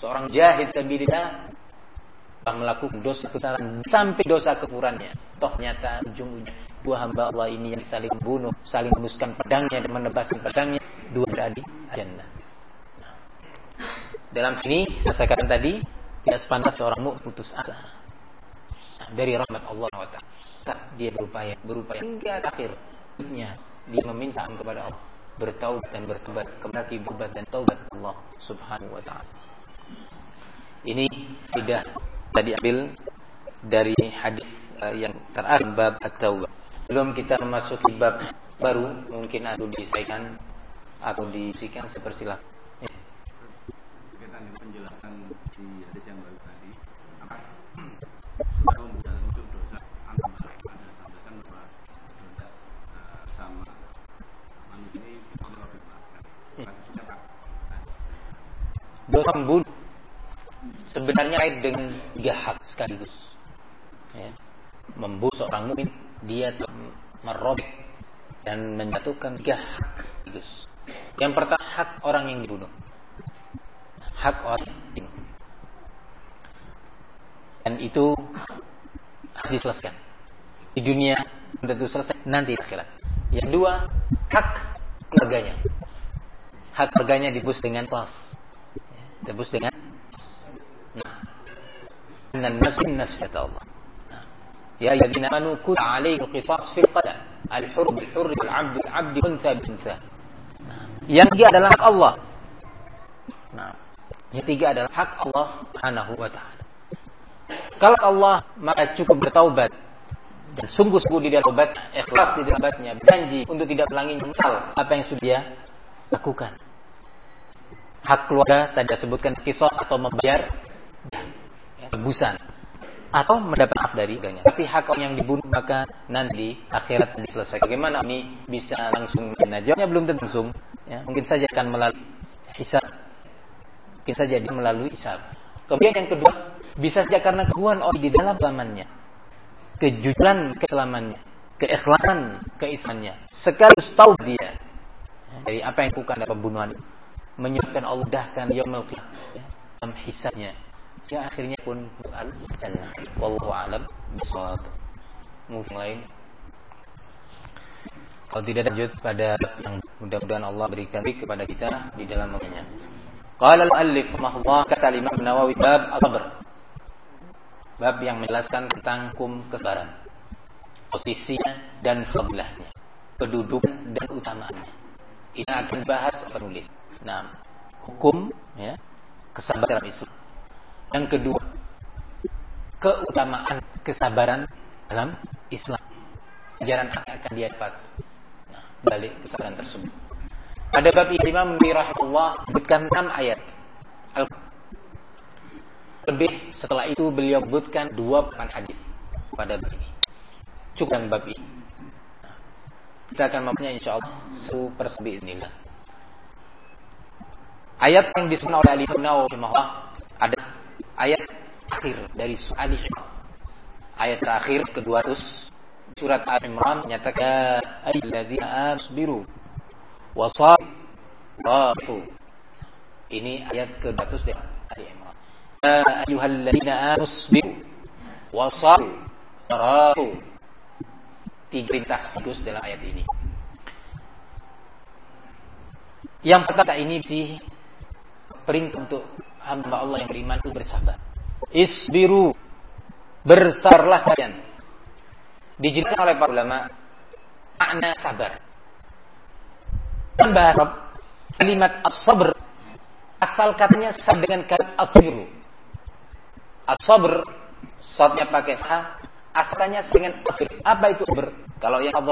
seorang jahid sabilillah telah melakukan dosa kesalahan sampai dosa kekufurannya. Toh nyata ujung-ujungnya dua hamba Allah ini yang saling membunuh, saling menusukkan pedangnya dan menebaskan pedangnya, dua berada di jannah. Dalam ini saya katakan tadi, tidak sepantas seorang mukmin putus asa dari rahmat Allah SWT. Dia berupaya hingga akhirnya dia meminta kepada Allah, bertaubat dan bertobat kepada taubat dan taubat Allah Subhanahu wa taala. Ini tidak diambil dari hadis yang terakhir bab at-taubah. Belum kita memasuki bab baru, mungkin ada disampaikan atau disikan sepersilakan. Berkaitan dengan penjelasan di hadis yang baru tadi, kalau menjalankan untuk dosa antara ada tambahan bahwa dosa sama manusia ini Allah dimaafkan. Dosa membunuh sebenarnya kait dengan 3 hak sekaligus. Ya. Membunuh seorang mukmin, dia merobek dan menjatuhkan 3 hak sekaligus. Yang pertama, hak orang yang dibunuh. Hak orang yang dibunuh. Dan itu harus diselesaikan. Di dunia tentu selesai, nanti di akhirat. Yang kedua, hak keluarganya. Hak keluarganya dibus dengan kelas. Dibus dengan nafsin nafsat Allah. Ya ayyuhallazina amanu kutiba alaykumul qisas fil qatl al-hurr bil-hurr wal-'abd bil-'abd untha bil-untha. Yang ketiga adalah hak Allah. Yang ketiga adalah hak Allah Subhanahu wa taala. Kalau Allah maka cukup bertaubat dan sungguh-sungguh di dalam taubat, ikhlas di dalam taubatnya, berjanji untuk tidak ulangi menyesal apa yang sudah dia lakukan. Hak keluarga tadi disebutkan qisas atau membayar tebusan atau mendapat maaf dari keluarganya. Tapi hak orang yang dibunuh maka nanti akhirat diselesaikan. Bagaimana ini bisa langsung? Jawabnya belum tentu langsung. Ya, mungkin saja akan melalui hisab. Mungkin saja dia melalui hisab. Kemudian yang kedua, bisa saja karena kekuatan orang di dalam keislamannya, kejujuran keislamannya, keikhlasan keislamannya, sekaligus tahu dia dari apa yang bukan dari pembunuhan itu, menyebabkan Allah dahkan yaumul qiyamah dalam hisabnya. Sehingga akhirnya pun al-jannah. Wallahu a'lam bishawab. Mungkin lain. Kalau tidak lanjut pada yang mudah-mudahan Allah berikan kepada kita di dalam maknanya. Qala al-muallif rahimahullah, kata Imam Nawawi, bab as-sabr. Bab yang menjelaskan tentang hukum kesabaran, posisinya dan fadilahnya, kedudukan dan utamaannya. Ini akan bahas penulis. Nah, hukum ya, kesabaran Islam. Yang kedua, keutamaan kesabaran dalam Islam. Ajaran akan dia dapat. Nah, balik kesabaran tersebut. Pada bab ini Imam Nawawi rahimahullah menyebutkan 6 ayat. Lebih setelah itu beliau menyebutkan 28 hadis pada bab ini. Cukup dengan bab ini. Nah, kita akan membahasnya insyaallah satu persatu inilah. Ayat yang disebutkan oleh Imam Nawawi rahimahullah ada ayat akhir dari surah Al-Imran. Ayat terakhir ke-200 surat Al-Imran menyatakan ayyuhallazina asbiru wasabiru. Ini ayat ke-200 dari Al-Imran. Ya ayyuhallazina asbiru wasabiru. 3 perintah sekaligus dalam ayat ini. Yang pertama ini sih perintah untuk hamba Allah yang beriman itu bersabar. Isbiru, bersabarlah kalian. Dijelaskan oleh para ulama makna sabar. Dalam bahasa kalimat as-sabr asal katanya sama dengan kalimat as-sabru. As-sabr saatnya pakai ha, asalnya dengan as-sabr. Apa itu sabr? Kalau yang